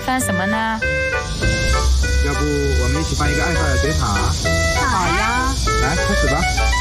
干什么呢？ 要不我们一起办一个爱发的学堂？ 好呀， 来，开始吧。